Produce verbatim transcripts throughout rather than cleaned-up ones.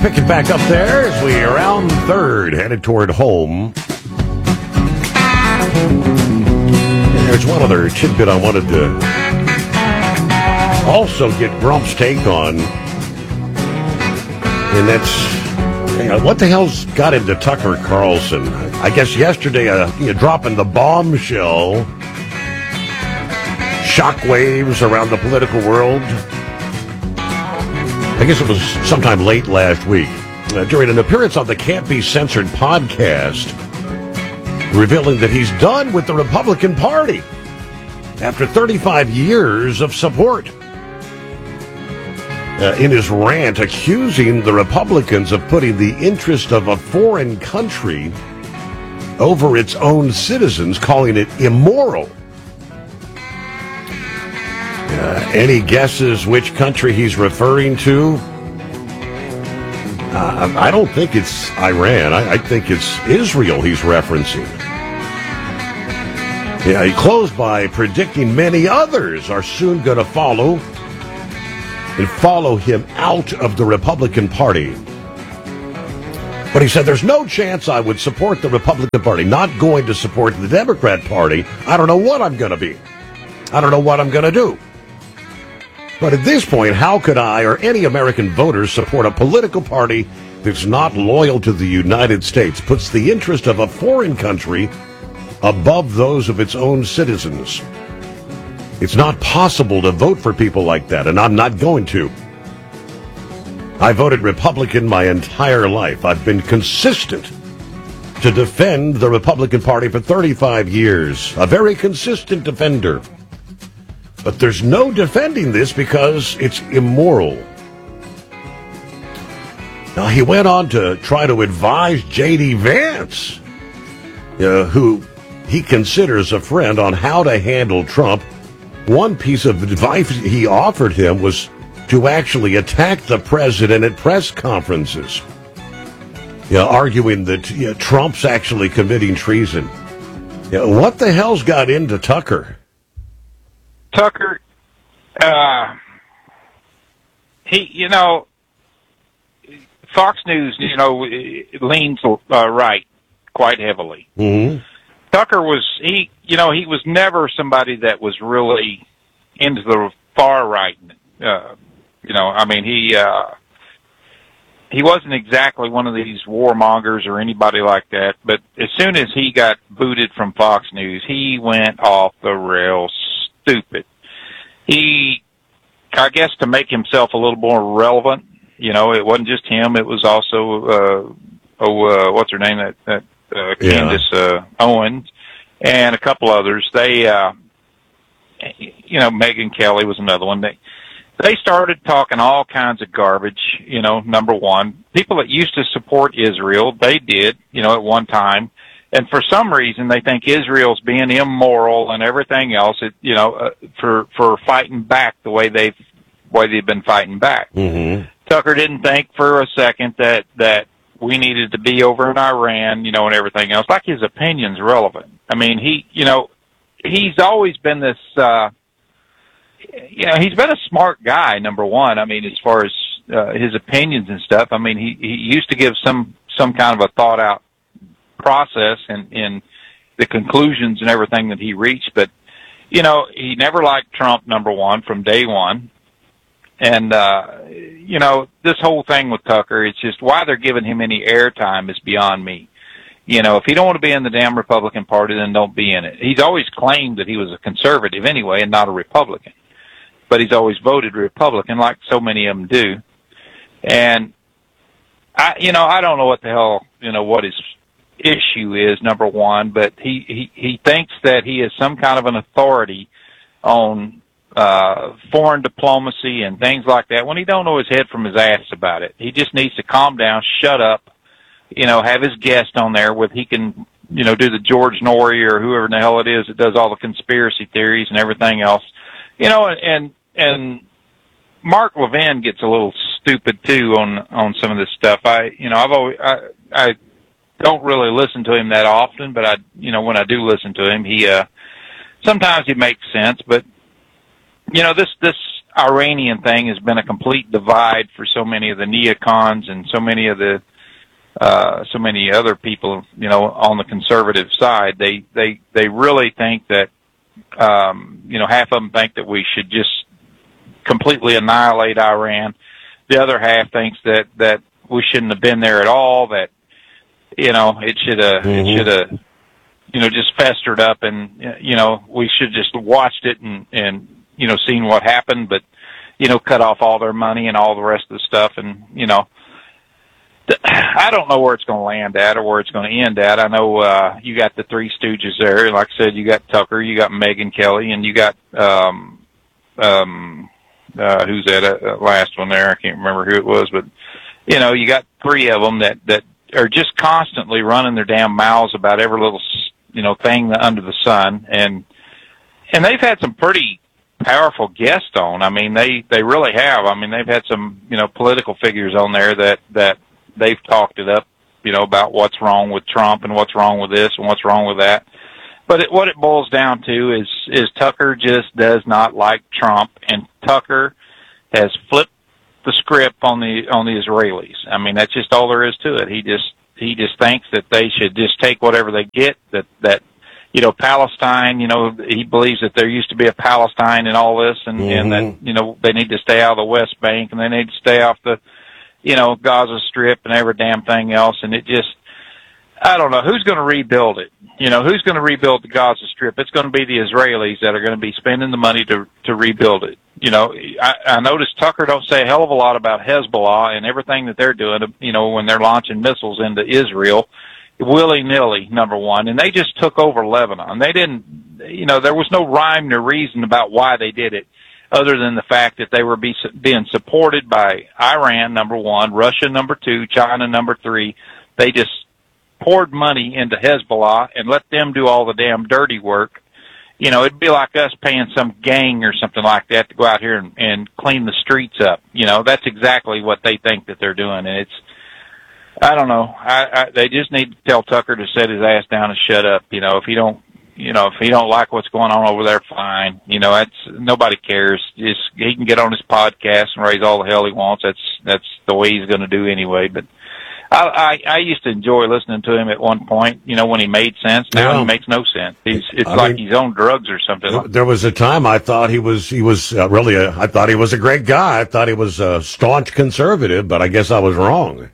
Pick it back up there as we round third, headed toward home. And there's one other tidbit I wanted to also get Grump's take on, and that's, you know, what the hell's got into Tucker Carlson? I guess yesterday, uh, you know, dropping the bombshell, shockwaves around the political world. I guess it was sometime late last week, uh, during an appearance on the Can't Be Censored podcast, revealing that he's done with the Republican Party after thirty-five years of support. Uh, in his rant, accusing the Republicans of putting the interest of a foreign country over its own citizens, calling it immoral. Uh, any guesses which country he's referring to? Uh, I don't think it's Iran. I, I think it's Israel he's referencing. Yeah, he closed by predicting many others are soon going to follow and follow him out of the Republican Party. But he said, there's no chance I would support the Republican Party. Not going to support the Democrat Party. I don't know what I'm going to be. I don't know what I'm going to do. But at this point, how could I or any American voters support a political party that's not loyal to the United States, puts the interest of a foreign country above those of its own citizens? It's not possible to vote for people like that, and I'm not going to. I voted Republican my entire life. I've been consistent to defend the Republican Party for thirty-five years, a very consistent defender. But there's no defending this because it's immoral. Now, he went on to try to advise J D. Vance, uh, who he considers a friend, on how to handle Trump. One piece of advice he offered him was to actually attack the president at press conferences, you know, arguing that you know, Trump's actually committing treason. You know, what the hell's got into Tucker? Tucker, uh, he, you know, Fox News, you know, leans uh, right quite heavily. Mm-hmm. Tucker was, he, you know, he was never somebody that was really into the far right. Uh, you know, I mean, he, uh, he wasn't exactly one of these warmongers or anybody like that, but as soon as he got booted from Fox News, he went off the rails stupid. He, I guess, to make himself a little more relevant, you know, it wasn't just him, it was also, uh, oh, uh, what's her name, that, that, uh, yeah. Candace, uh, Owens, and a couple others. They, uh, you know, Megyn Kelly was another one. They, they started talking all kinds of garbage, you know, number one. People that used to support Israel, they did, you know, at one time. And for some reason, they think Israel's being immoral and everything else, it, you know, uh, for, for fighting back the way they've, way they've been fighting back. Mm-hmm. Tucker didn't think for a second that, that we needed to be over in Iran, you know, and everything else. Like his opinion's relevant. I mean, he, you know, he's always been this, uh, you know, he's been a smart guy, number one. I mean, as far as, uh, his opinions and stuff, I mean, he, he used to give some, some kind of a thought out process and in the conclusions and everything that he reached. But, you know, he never liked Trump, number one, from day one. And, uh, you know, this whole thing with Tucker, it's just why they're giving him any airtime is beyond me. You know, if you don't want to be in the damn Republican Party, then don't be in it. He's always claimed that he was a conservative anyway and not a Republican. But he's always voted Republican, like so many of them do. And, I, you know, I don't know what the hell, you know, what his issue is, number one, but he, he, he thinks that he is some kind of an authority on uh foreign diplomacy and things like that when he don't know his head from his ass about it. He just needs to calm down, shut up, you know, have his guest on there with he can, you know, do the George Norrie or whoever in the hell it is that does all the conspiracy theories and everything else. You know, and and Mark Levin gets a little stupid too on on some of this stuff. I you know, I've always I I don't really listen to him that often, but I you know, when I do listen to him, he uh sometimes he makes sense, but you know, this, this, Iranian thing has been a complete divide for so many of the neocons and so many of the uh, so many other people, you know, on the conservative side. They they they really think that, um, you know, half of them think that we should just completely annihilate Iran. The other half thinks that that we shouldn't have been there at all. That, you know, it should have mm-hmm. it should have, you know, just festered up, and, you know, we should just watched it and and you know, seen what happened, but, you know, cut off all their money and all the rest of the stuff. And, you know, th- I don't know where it's going to land at or where it's going to end at. I know, uh, you got the Three Stooges there. Like I said, you got Tucker, you got Megyn Kelly, and you got, um, um, uh, who's that uh, last one there? I can't remember who it was, but, you know, you got three of them that, that are just constantly running their damn mouths about every little, you know, thing under the sun. And, and they've had some pretty powerful guests on. I mean, they, they really have. I mean, they've had some, you know, political figures on there that, that they've talked it up, you know, about what's wrong with Trump and what's wrong with this and what's wrong with that. But it, what it boils down to is, is Tucker just does not like Trump, and Tucker has flipped the script on the, on the Israelis. I mean, that's just all there is to it. He just, he just thinks that they should just take whatever they get, that, that, you know, Palestine, you know, he believes that there used to be a Palestine in all this, and, mm-hmm. and that, you know, they need to stay out of the West Bank, and they need to stay off the, you know, Gaza Strip and every damn thing else. And it just, I don't know, who's going to rebuild it? You know, who's going to rebuild the Gaza Strip? It's going to be the Israelis that are going to be spending the money to, to rebuild it. You know, I, I noticed Tucker don't say a hell of a lot about Hezbollah and everything that they're doing, you know, when they're launching missiles into Israel. Willy-nilly, number one, and they just took over Lebanon. They didn't, you know, there was no rhyme nor reason about why they did it, other than the fact that they were be, being supported by Iran, number one, Russia, number two, China, number three. They just poured money into Hezbollah and let them do all the damn dirty work. You know, it'd be like us paying some gang or something like that to go out here and, and clean the streets up. You know, that's exactly what they think that they're doing, and it's, I don't know. I, I, they just need to tell Tucker to set his ass down and shut up. You know, if he don't, you know, if he don't like what's going on over there, fine. You know, that's, nobody cares. Just, he can get on his podcast and raise all the hell he wants. That's, that's the way he's going to do anyway. But I, I, I used to enjoy listening to him at one point, you know, when he made sense. Now yeah. he makes no sense. He's, it's I like mean, he's on drugs or something. There was a time I thought he was, he was uh, really, a, I thought he was a great guy. I thought he was a staunch conservative, but I guess I was wrong.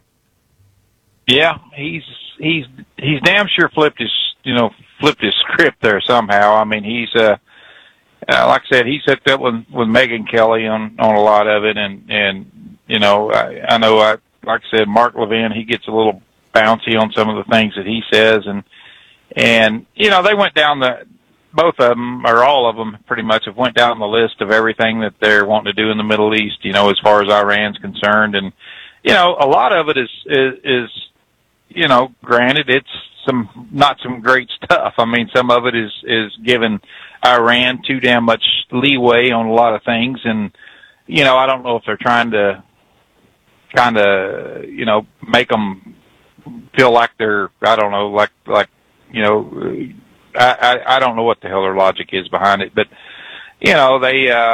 Yeah, he's he's he's damn sure flipped his you know flipped his script there somehow. I mean, he's uh, uh like I said, he's hooked up with with Megyn Kelly on on a lot of it, and and you know I, I know I like I said, Mark Levin, he gets a little bouncy on some of the things that he says, and and you know they went down the both of them or all of them pretty much have went down the list of everything that they're wanting to do in the Middle East. You know, as far as Iran's concerned, and you know a lot of it is is. is You know, granted, it's some not some great stuff. I mean, some of it is is giving Iran too damn much leeway on a lot of things, and you know, I don't know if they're trying to kind of you know make them feel like they're I don't know like like you know I I, I don't know what the hell their logic is behind it, but you know they uh,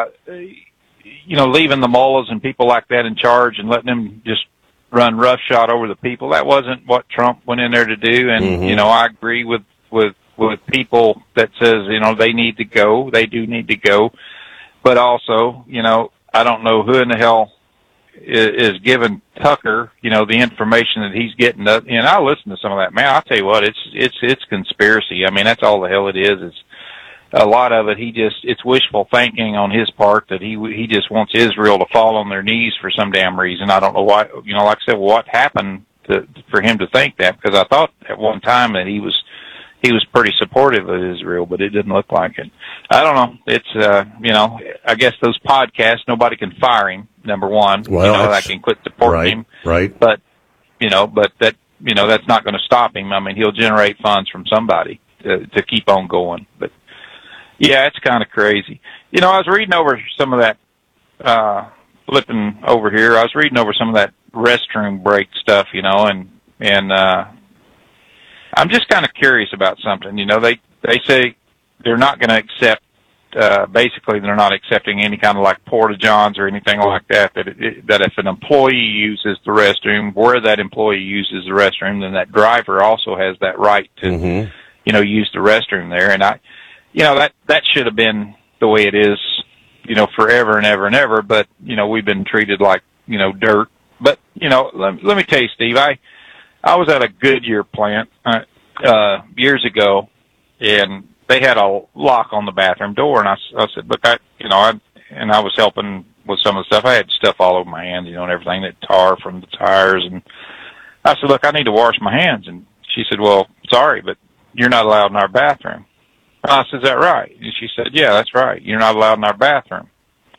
you know leaving the mullahs and people like that in charge and letting them just run roughshod over the people. That wasn't what Trump went in there to do. And, mm-hmm. you know, I agree with, with, with people that says, you know, they need to go. They do need to go. But also, you know, I don't know who in the hell is, is giving Tucker, you know, the information that he's getting. And I listen to some of that. Man, I'll tell you what, it's, it's, it's conspiracy. I mean, that's all the hell it is. It's, a lot of it, he just, it's wishful thinking on his part that he, he just wants Israel to fall on their knees for some damn reason. I don't know why, you know, like I said, what happened to, for him to think that, because I thought at one time that he was, he was pretty supportive of Israel, but it didn't look like it. I don't know. It's, uh, you know, I guess those podcasts, nobody can fire him, number one. Well, you know, I can quit supporting right, him. Right. But, you know, but that, you know, that's not going to stop him. I mean, he'll generate funds from somebody to, to keep on going. But, yeah, it's kind of crazy. You know, I was reading over some of that, uh, flipping over here, I was reading over some of that restroom break stuff, you know, and, and, uh, I'm just kind of curious about something. You know, they, they say they're not going to accept uh, basically they're not accepting any kind of like porta-johns or anything like that, that, it, that if an employee uses the restroom, where that employee uses the restroom, then that driver also has that right to, mm-hmm. you know, use the restroom there. And I, you know, that, that should have been the way it is, you know, forever and ever and ever, but, you know, we've been treated like, you know, dirt. But, you know, let, let me tell you, Steve, I, I was at a Goodyear plant, uh, uh, years ago, and they had a lock on the bathroom door, and I, I said, look, I, you know, I, and I was helping with some of the stuff. I had stuff all over my hands, you know, and everything, that tar from the tires, and I said, look, I need to wash my hands. And she said, well, sorry, but you're not allowed in our bathroom. And I said, is that right? And she said, yeah, that's right. You're not allowed in our bathroom.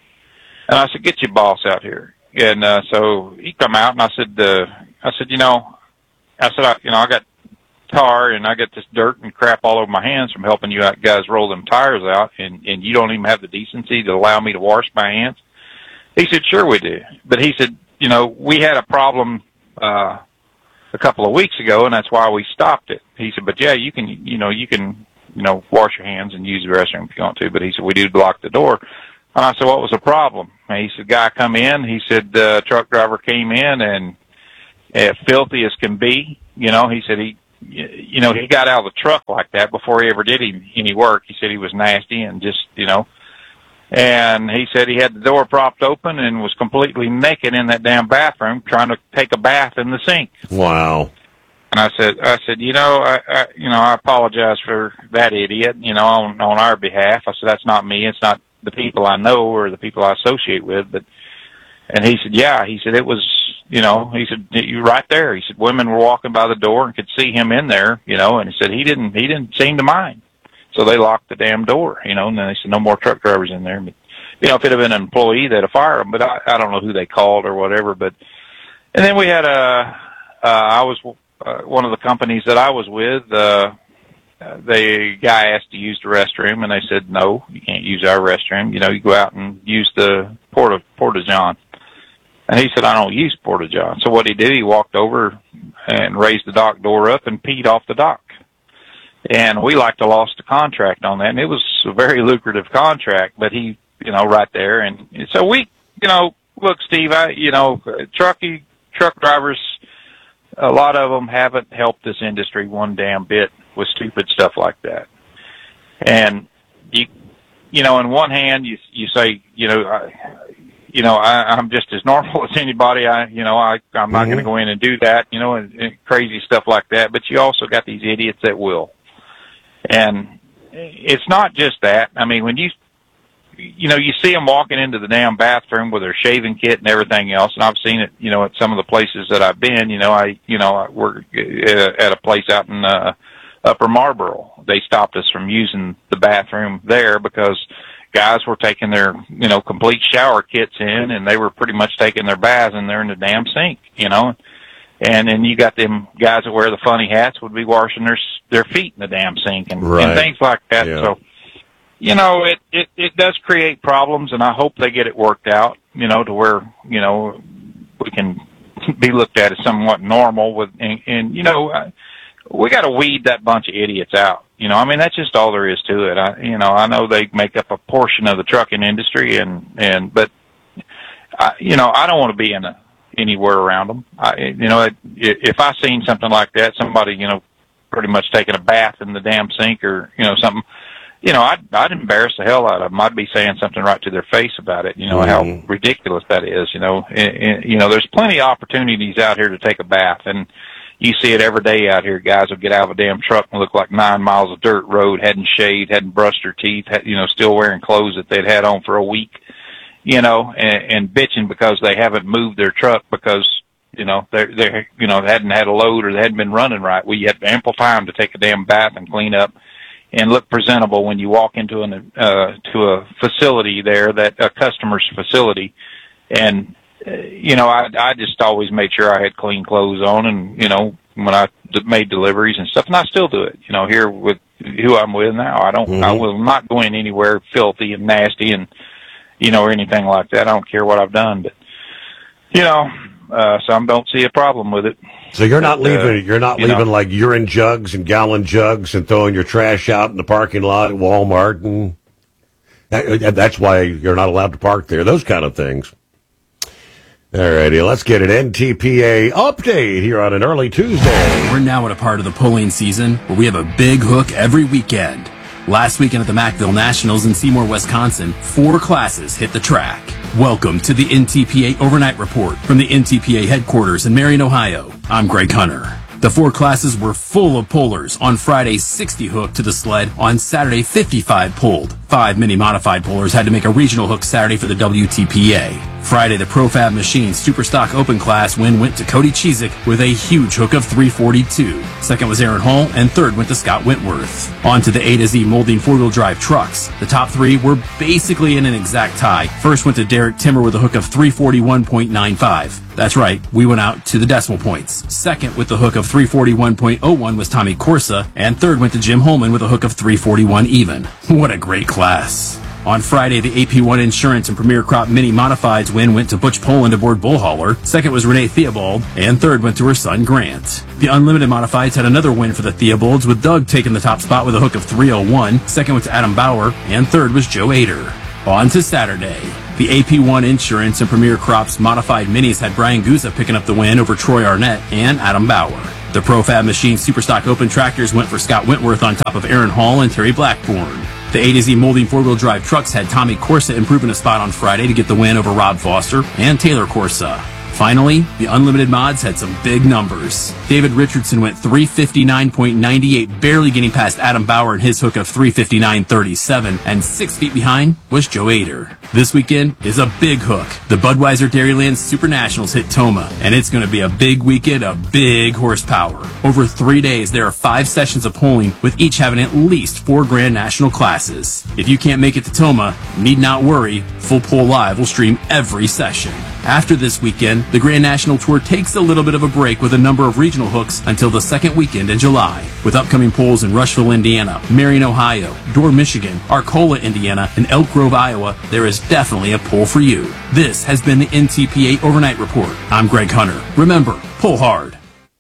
And I said, get your boss out here. And, uh, so he come out, and I said, uh, I said, you know, I said, I, you know, I got tar and I got this dirt and crap all over my hands from helping you guys roll them tires out, and, and you don't even have the decency to allow me to wash my hands. He said, sure we do. But he said, you know, we had a problem, uh, a couple of weeks ago, and that's why we stopped it. He said, but yeah, you can, you know, you can, you know, wash your hands and use the restroom if you want to. But he said, we do block the door. And I said, what was the problem? And he said, guy come in. He said, the uh, truck driver came in and uh, filthy as can be. You know, he said he, you know, he got out of the truck like that before he ever did any, any work. He said he was nasty and just, you know, and he said he had the door propped open and was completely naked in that damn bathroom trying to take a bath in the sink. Wow. And I said, I said, you know, I, I you know, I apologize for that idiot, you know, on, on our behalf. I said, that's not me. It's not the people I know or the people I associate with. But, and he said, yeah, he said, it was, you know, he said, you right there. He said, women were walking by the door and could see him in there, you know, and he said, he didn't, he didn't seem to mind. So they locked the damn door, you know, and then they said, no more truck drivers in there. But, you know, if it had been an employee, they'd have fired them, but I, I don't know who they called or whatever. But, and then we had a, uh, I was, uh, one of the companies that I was with, uh, the guy asked to use the restroom, and they said, no, you can't use our restroom. You know, you go out and use the porta, porta-john. And he said, I don't use porta-john. So what he did, he walked over and raised the dock door up and peed off the dock. And we like to lost the contract on that, and it was a very lucrative contract, but he, you know, right there. And so we, you know, look, Steve, I, you know, trucky, truck drivers, a lot of them haven't helped this industry one damn bit with stupid stuff like that. And you, you know, on one hand, you, you say, you know, I, you know, I, I'm just as normal as anybody. I, you know, I, I'm not mm-hmm. going to go in and do that, you know, and, and crazy stuff like that. But you also got these idiots that will. And it's not just that. I mean, when you, you know, you see them walking into the damn bathroom with their shaving kit and everything else, and I've seen it, you know, at some of the places that I've been. You know, I, you know, I work at a place out in uh, Upper Marlboro. They stopped us from using the bathroom there because guys were taking their, you know, complete shower kits in, and they were pretty much taking their baths in there in the damn sink, you know. And then you got them guys that wear the funny hats would be washing their their feet in the damn sink and, right. and things like that. Yeah. So, you know, it, it, it does create problems, and I hope they get it worked out, you know, to where, you know, we can be looked at as somewhat normal with, and, and you know, we got to weed that bunch of idiots out. You know, I mean, that's just all there is to it. I, you know, I know they make up a portion of the trucking industry, and, and, but, I, you know, I don't want to be in a, anywhere around them. I, you know, if I seen something like that, somebody, you know, pretty much taking a bath in the damn sink or, you know, something, you know, I'd, I'd embarrass the hell out of them. I'd be saying something right to their face about it, you know, mm-hmm. how ridiculous that is, you know. And, and, you know, there's plenty of opportunities out here to take a bath, and you see it every day out here. Guys will get out of a damn truck and look like nine miles of dirt road, hadn't shaved, hadn't brushed their teeth, had, you know, still wearing clothes that they'd had on for a week. You know, and, and bitching because they haven't moved their truck because, you know, they're, they're, you know, they hadn't had a load or they hadn't been running right. Well, you had ample time to take a damn bath and clean up and look presentable when you walk into an, uh, to a facility there, that a customer's facility. And, uh, you know, I, I just always made sure I had clean clothes on, and, you know, when I made deliveries and stuff, and I still do it, you know, here with who I'm with now. I don't, mm-hmm. I will not go in anywhere filthy and nasty and, you know, or anything like that. I don't care what I've done, but, you know, uh, some don't see a problem with it. So you're not but, leaving, uh, you're not you leaving know, like urine jugs and gallon jugs and throwing your trash out in the parking lot at Walmart and That, that's why you're not allowed to park there, those kind of things. All righty, let's get an N T P A update here on an early Tuesday. We're now at a part of the polling season where we have a big hook every weekend. Last weekend at the Mackville Nationals in Seymour, Wisconsin, four classes hit the track. Welcome to the N T P A Overnight Report from the N T P A headquarters in Marion, Ohio. I'm Greg Hunter. The four classes were full of pullers. On Friday, sixty hooked to the sled. On Saturday, fifty-five pulled. Five mini-modified pullers had to make a regional hook Saturday for the W T P A. Friday, the Profab Machine Superstock Open class win went to Cody Cheezick with a huge hook of three forty-two. Second was Aaron Hall, and third went to Scott Wentworth. On to the A to Z molding four-wheel drive trucks. The top three were basically in an exact tie. First went to Derek Timmer with a hook of three forty-one point nine five. That's right, we went out to the decimal points. Second with the hook of three forty-one point oh one was Tommy Corsa, and third went to Jim Holman with a hook of three forty-one even. What a great class. On Friday, the A P one Insurance and Premier Crop Mini Modifieds win went to Butch Poland aboard Bullhauler. Second was Renee Theobald, and third went to her son Grant. The Unlimited Modifieds had another win for the Theobalds, with Doug taking the top spot with a hook of three oh one. Second went to Adam Bauer, and third was Joe Ader. On to Saturday. The A P one Insurance and Premier Crops Modified Minis had Brian Guzza picking up the win over Troy Arnett and Adam Bauer. The Profab Machine Superstock Open Tractors went for Scott Wentworth on top of Aaron Hall and Terry Blackburn. The A to Z molding four-wheel drive trucks had Tommy Corsa improving a spot on Friday to get the win over Rob Foster and Taylor Corsa. Finally, the Unlimited Mods had some big numbers. David Richardson went three fifty-nine point nine eight, barely getting past Adam Bauer and his hook of three fifty-nine point three seven, and six feet behind was Joe Ader. This weekend is a big hook. The Budweiser Dairyland Super Nationals hit Toma, and it's going to be a big weekend of big horsepower. Over three days, there are five sessions of polling, with each having at least four Grand National classes. If you can't make it to Toma, need not worry. Full Poll Live will stream every session. After this weekend, the Grand National Tour takes a little bit of a break with a number of regional hooks until the second weekend in July. With upcoming polls in Rushville, Indiana, Marion, Ohio, Dorr, Michigan, Arcola, Indiana, and Elk Grove, Iowa, there is definitely a poll for you. This has been the N T P A Overnight Report. I'm Greg Hunter. Remember, pull hard.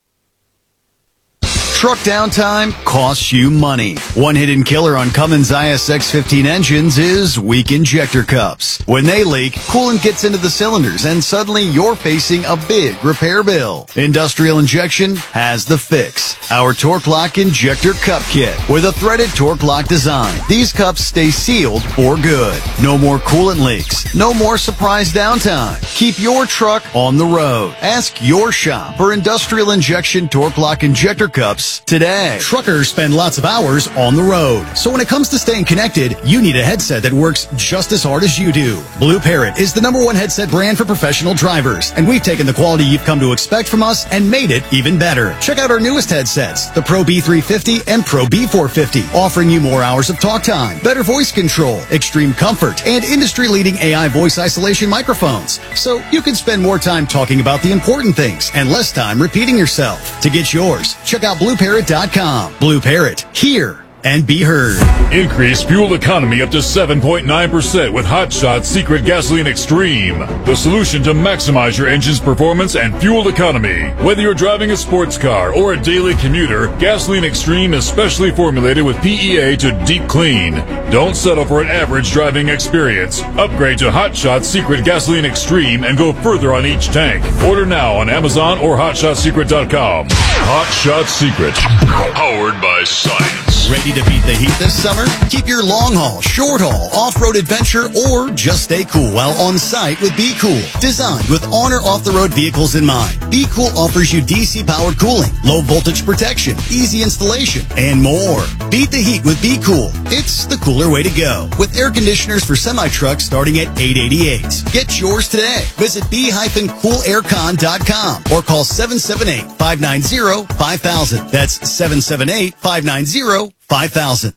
Truck downtime costs you money. One hidden killer on Cummins I S X fifteen engines is weak injector cups. When they leak, coolant gets into the cylinders and suddenly you're facing a big repair bill. Industrial Injection has the fix. Our Torque Lock Injector Cup Kit with a threaded Torque Lock design. These cups stay sealed for good. No more coolant leaks. No more surprise downtime. Keep your truck on the road. Ask your shop for Industrial Injection Torque Lock Injector Cups today. Truckers spend lots of hours on the road, so when it comes to staying connected, you need a headset that works just as hard as you do. Blue Parrot is the number one headset brand for professional drivers, and we've taken the quality you've come to expect from us and made it even better. Check out our newest headsets, the Pro B three fifty and Pro B four fifty, offering you more hours of talk time, better voice control, extreme comfort, and industry-leading A I voice isolation microphones, so you can spend more time talking about the important things and less time repeating yourself. To get yours, check out blue parrot dot com. Blue Parrot, hear and be heard. Increase fuel economy up to seven point nine percent with Hot Shots Secret Gasoline Extreme, the solution to maximize your engine's performance and fuel economy. Whether you're driving a sports car or a daily commuter, Gasoline Extreme is specially formulated with P E A to deep clean. Don't settle for an average driving experience. Upgrade to Hot Shots Secret Gasoline Extreme and go further on each tank. Order now on Amazon or hot shot secret dot com. Hot Shots Secret, powered by science. Ready to beat the heat this summer? Keep your long haul, short haul, off-road adventure, or just stay cool while on site with Be Cool. Designed with on or off-the-road vehicles in mind, Be Cool offers you D C-powered cooling, low voltage protection, easy installation, and more. Beat the heat with Be Cool. It's the cooler way to go. With air conditioners for semi-trucks starting at eight hundred eighty-eight dollars. Get yours today. Visit be cool aircon dot com or call seven seven eight, five nine zero, five thousand. That's seven seven eight, five nine zero, five thousand.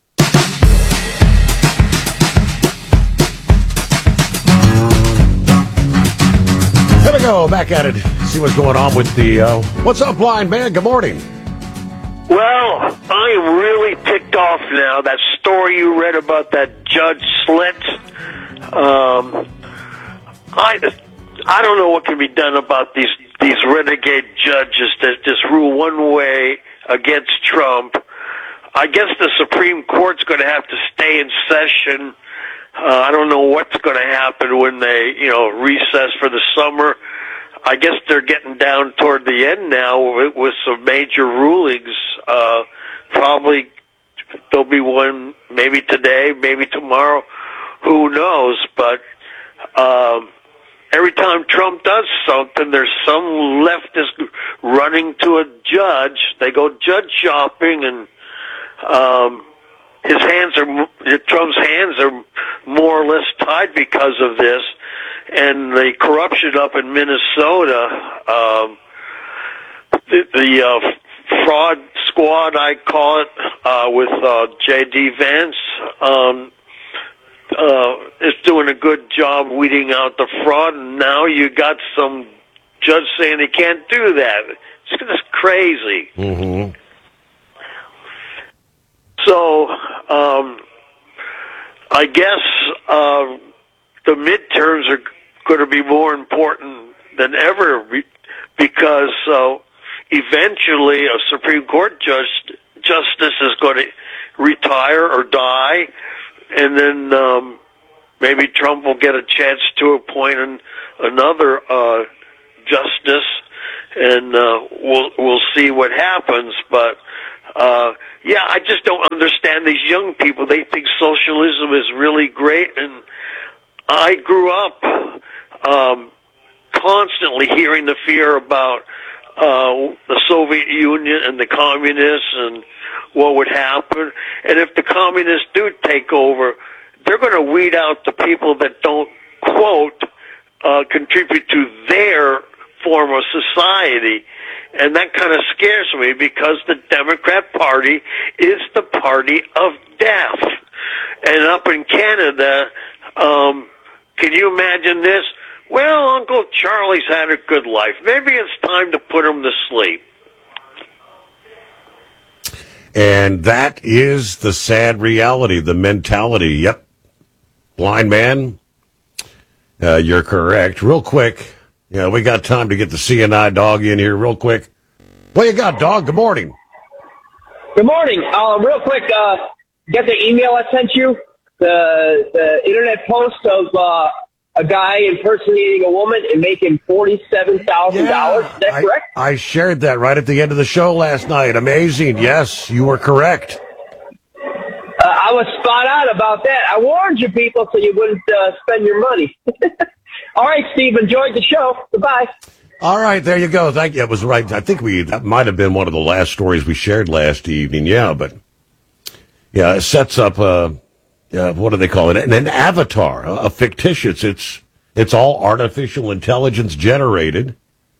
Here we go, back at it. See what's going on with the, uh, what's up, blind man? Good morning. Well, I am really ticked off now. That story you read about that Judge Slint, um, I, I don't know what can be done about these, these renegade judges that just rule one way against Trump. I guess the Supreme Court's going to have to stay in session Uh, I don't know what's going to happen when they, you know, recess for the summer. I guess they're getting down toward the end now with, with some major rulings. Uh, probably there'll be one maybe today, maybe tomorrow. Who knows? But um, every time Trump does something, there's some leftist running to a judge. They go judge shopping, and um, his hands are Trump's hands are more or less tied because of this. And the corruption up in Minnesota, um, the, the uh, fraud squad, I call it, uh, with uh, J D. Vance, um, uh, is doing a good job weeding out the fraud. And now you got some judge saying he can't do that. It's just crazy. Mm-hmm. So, um, I guess uh, the midterms are going to be more important than ever because uh, eventually a Supreme Court judge, justice is going to retire or die, and then um, maybe Trump will get a chance to appoint an, another uh, justice, and uh, we'll we'll see what happens. But uh, yeah, I just don't understand these young people. They think socialism is really great, and I grew up um, constantly hearing the fear about uh, the Soviet Union and the communists and what would happen. And if the communists do take over, they're going to weed out the people that don't, quote, uh, contribute to their form of society. And that kind of scares me because the Democrat Party is the party of death. And up in Canada, um, can you imagine this? Well, Uncle Charlie's had a good life. Maybe it's time to put him to sleep. And that is the sad reality, the mentality. Yep. Blind man, uh, you're correct. Real quick, yeah, we got time to get the C N I dog in here real quick. What you got, dog? Good morning. Good morning. Uh, real quick, uh, get the email I sent you? The, the internet post of uh, a guy impersonating a woman and making forty-seven thousand dollars. Yeah, Is that I, correct? I shared that right at the end of the show last night. Amazing. Yes, you were correct. Uh, I was spot on about that. I warned you people so you wouldn't uh, spend your money. All right, Steve, enjoyed the show. Goodbye. All right, there you go. Thank you. It was right. I think we that might have been one of the last stories we shared last evening. Yeah, but yeah, it sets up a uh, what do they call it? An, an avatar, a, a fictitious. It's it's all artificial intelligence generated.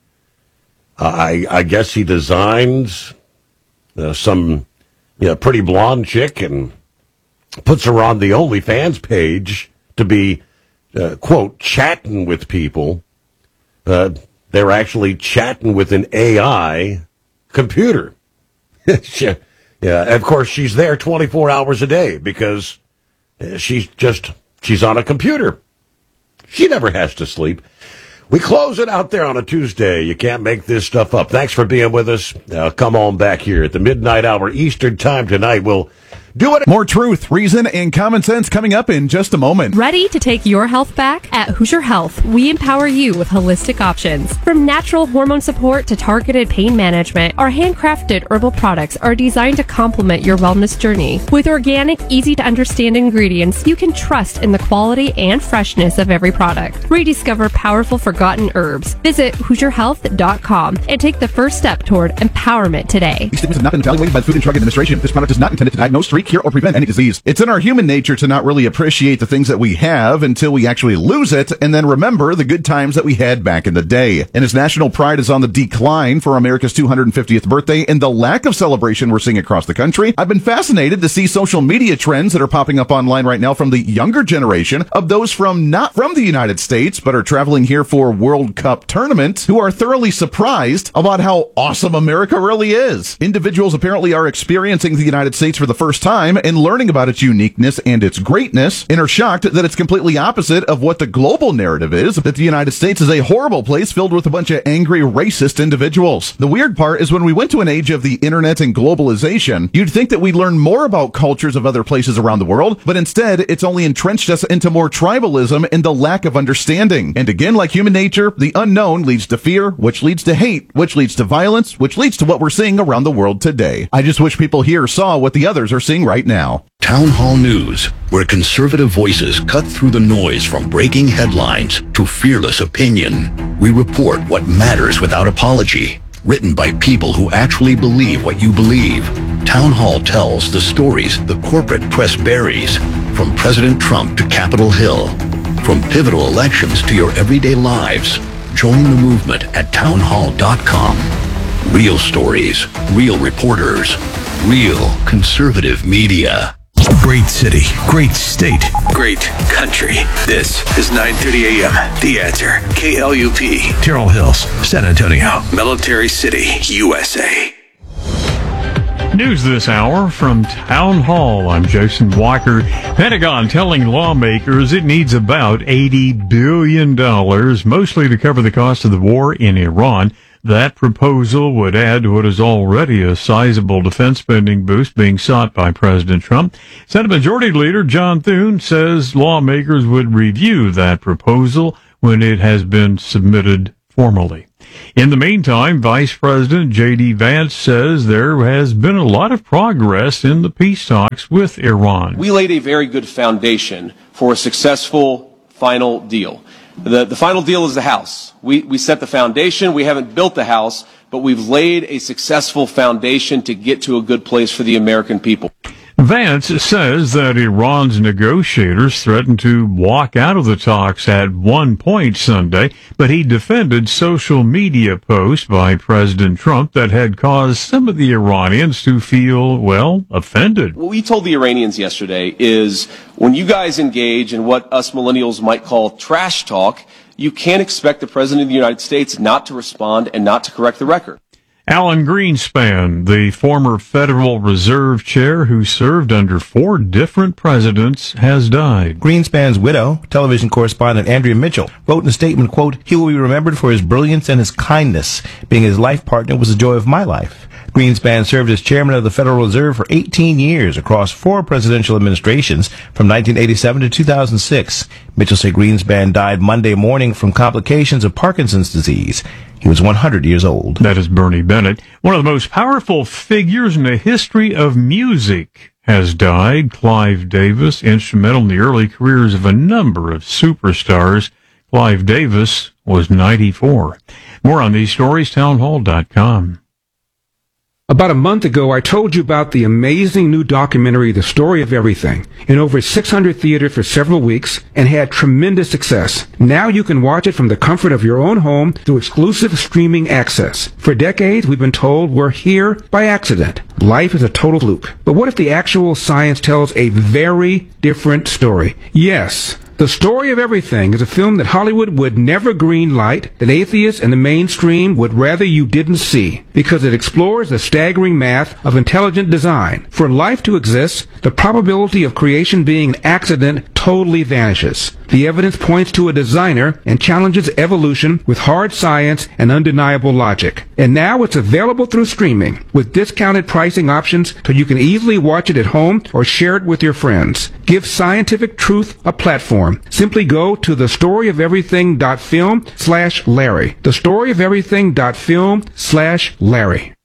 Uh, I I guess he designs uh, some you know, pretty blonde chick and puts her on the OnlyFans page to be uh, quote chatting with people. Uh, They're actually chatting with an A I computer. Yeah, of course, she's there twenty-four hours a day because she's just, she's on a computer. She never has to sleep. We close it out there on a Tuesday. You can't make this stuff up. Thanks for being with us. Uh, come on back here at the midnight hour Eastern time tonight. We'll do it. More truth, reason, and common sense coming up in just a moment. Ready to take your health back? At Hoosier Health, we empower you with holistic options. From natural hormone support to targeted pain management, our handcrafted herbal products are designed to complement your wellness journey. With organic, easy-to-understand ingredients, you can trust in the quality and freshness of every product. Rediscover powerful forgotten herbs. Visit Hoosier Health dot com and take the first step toward empowerment today. These statements have not been evaluated by the Food and Drug Administration. This product is not intended to diagnose, treat, cure, or prevent any disease. It's in our human nature to not really appreciate the things that we have until we actually lose it, and then remember the good times that we had back in the day. And as national pride is on the decline for America's two hundred fiftieth birthday and the lack of celebration we're seeing across the country, I've been fascinated to see social media trends that are popping up online right now from the younger generation of those from not from the United States, but are traveling here for World Cup tournaments, who are thoroughly surprised about how awesome America really is. Individuals apparently are experiencing the United States for the first time time and learning about its uniqueness and its greatness, and are shocked that it's completely opposite of what the global narrative is, that the United States is a horrible place filled with a bunch of angry, racist individuals. The weird part is when we went to an age of the internet and globalization, you'd think that we'd learn more about cultures of other places around the world, but instead, it's only entrenched us into more tribalism and the lack of understanding. And again, like human nature, the unknown leads to fear, which leads to hate, which leads to violence, which leads to what we're seeing around the world today. I just wish people here saw what the others are seeing right now. Town Hall News, where conservative voices cut through the noise from breaking headlines to fearless opinion. We report what matters without apology. Written by people who actually believe what you believe. Town Hall tells the stories the corporate press buries, from President Trump to Capitol Hill, from pivotal elections to your everyday lives. Join the movement at town hall dot com. Real stories, real reporters, real conservative media. Great city, great state, great country. This is nine thirty a.m. The Answer. K L U P. Terrell Hills, San Antonio. Military City, U S A. News this hour from Town Hall. I'm Jason Walker. Pentagon telling lawmakers it needs about eighty billion dollars, mostly to cover the cost of the war in Iran. That proposal would add to what is already a sizable defense spending boost being sought by President Trump. Senate Majority Leader John Thune says lawmakers would review that proposal when it has been submitted formally. In the meantime, Vice President J D. Vance says there has been a lot of progress in the peace talks with Iran. We laid a very good foundation for a successful final deal. The, the final deal is the house. We, we set the foundation. We haven't built the house, but we've laid a successful foundation to get to a good place for the American people. Vance says that Iran's negotiators threatened to walk out of the talks at one point Sunday, but he defended social media posts by President Trump that had caused some of the Iranians to feel, well, offended. What we told the Iranians yesterday is when you guys engage in what us millennials might call trash talk, you can't expect the President of the United States not to respond and not to correct the record. Alan Greenspan, the former Federal Reserve chair who served under four different presidents, has died. Greenspan's widow, television correspondent Andrea Mitchell, wrote in a statement, quote, "He will be remembered for his brilliance and his kindness. Being his life partner was the joy of my life." Greenspan served as chairman of the Federal Reserve for eighteen years across four presidential administrations from nineteen eighty-seven to two thousand six. Mitchell said Greenspan died Monday morning from complications of Parkinson's disease. He was one hundred years old. That is Bernie Bennett. One of the most powerful figures in the history of music has died. Clive Davis, instrumental in the early careers of a number of superstars. Clive Davis was ninety-four. More on these stories, town hall dot com. About a month ago, I told you about the amazing new documentary, The Story of Everything, in over six hundred theaters for several weeks and had tremendous success. Now you can watch it from the comfort of your own home through exclusive streaming access. For decades, we've been told we're here by accident. Life is a total fluke. But what if the actual science tells a very different story? Yes. The Story of Everything is a film that Hollywood would never greenlight, that atheists and the mainstream would rather you didn't see, because it explores the staggering math of intelligent design. For life to exist, the probability of creation being an accident totally vanishes. The evidence points to a designer and challenges evolution with hard science and undeniable logic. And now it's available through streaming, with discounted pricing options so you can easily watch it at home or share it with your friends. Give scientific truth a platform. Simply go to thestoryofeverything.film slash Larry. Thestoryofeverything.film slash Larry.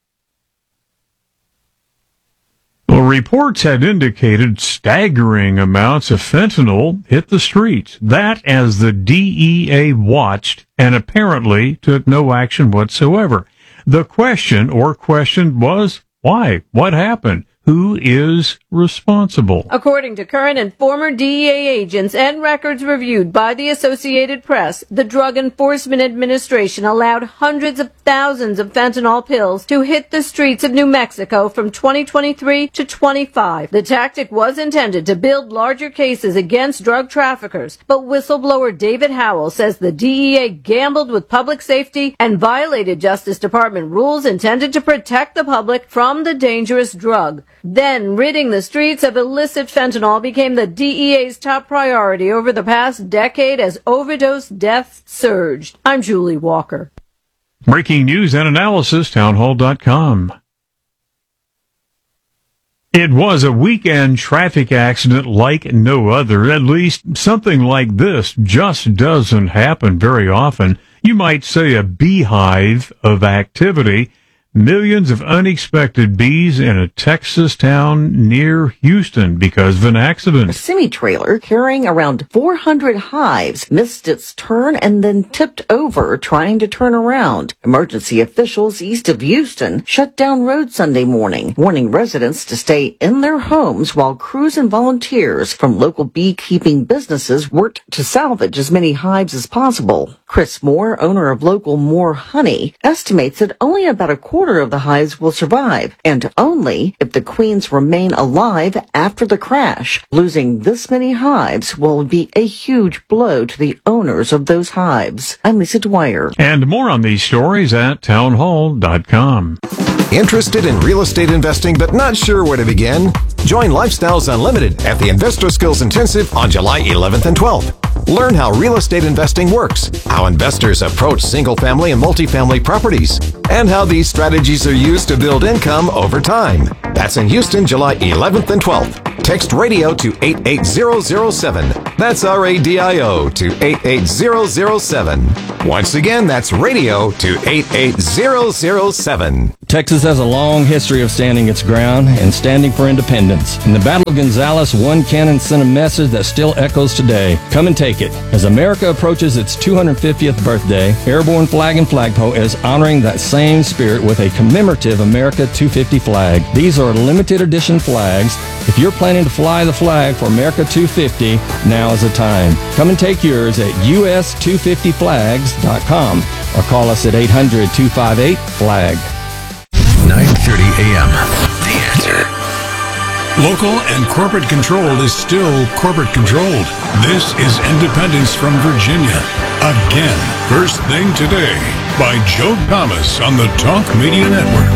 Well, reports had indicated staggering amounts of fentanyl hit the streets. That as the D E A watched and apparently took no action whatsoever. The question or question was, why? What happened? Who is responsible? According to current and former D E A agents and records reviewed by the Associated Press, the Drug Enforcement Administration allowed hundreds of thousands of fentanyl pills to hit the streets of New Mexico from twenty twenty-three to twenty-five. The tactic was intended to build larger cases against drug traffickers, but whistleblower David Howell says the D E A gambled with public safety and violated Justice Department rules intended to protect the public from the dangerous drug. Then, ridding the streets of illicit fentanyl became the D E A's top priority over the past decade as overdose deaths surged. I'm Julie Walker. Breaking news and analysis, townhall dot com. It was a weekend traffic accident like no other. At least something like this just doesn't happen very often. You might say a beehive of activity. Millions of unexpected bees in a Texas town near Houston because of an accident. A semi-trailer carrying around four hundred hives missed its turn and then tipped over trying to turn around. Emergency officials east of Houston shut down roads Sunday morning, warning residents to stay in their homes while crews and volunteers from local beekeeping businesses worked to salvage as many hives as possible. Chris Moore, owner of local Moore Honey, estimates that only about a quarter of the hives will survive, and only if the queens remain alive after the crash. Losing this many hives will be a huge blow to the owners of those hives. I'm Lisa Dwyer. And more on these stories at townhall dot com. Interested in real estate investing but not sure where to begin? Join Lifestyles Unlimited at the Investor Skills Intensive on July eleventh and twelfth. Learn how real estate investing works, how investors approach single-family and multifamily properties, and how these strategies are used to build income over time. That's in Houston, July eleventh and twelfth. Text radio to eight eight zero zero seven. That's R A D I O to eight eight zero zero seven. Once again, that's radio to eight eight zero zero seven. Texas has a long history of standing its ground and standing for independence. In the Battle of Gonzales, one cannon sent a message that still echoes today. Come and take it. As America approaches its two hundred fiftieth birthday, Airborne Flag and Flagpole is honoring that same spirit with a commemorative America two fifty flag. These are limited edition flags. If you're planning to fly the flag for America two fifty, now is the time. Come and take yours at U S two fifty flags dot com or call us at eight hundred two five eight flag. nine thirty a.m. The Answer. Local and corporate control is still corporate controlled. This is Independence from Virginia. Again, First Thing Today by Joe Thomas on the Talk Media Network.